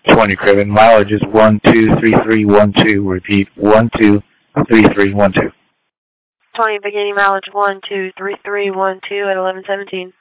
20 Craven. Mileage is 123312. Repeat, 123312. 20 beginning mileage 123312 at 1117.